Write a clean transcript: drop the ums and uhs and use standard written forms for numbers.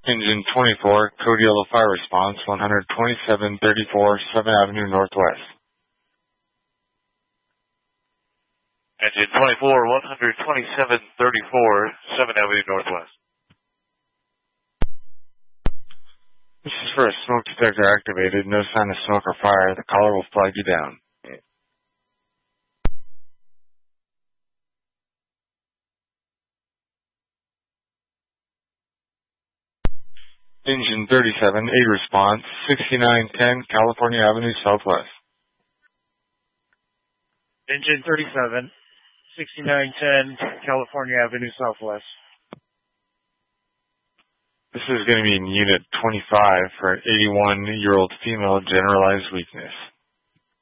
Engine 24, code yellow fire response, 12734 7th Avenue Northwest. Engine 24, 12734 7th Avenue Northwest. This is for a smoke detector activated. No sign of smoke or fire. The caller will flag you down. Engine 37, A response, 6910 California Avenue Southwest. Engine 37, 6910 California Avenue Southwest. This is going to be in Unit 25 for an 81-year-old female generalized weakness.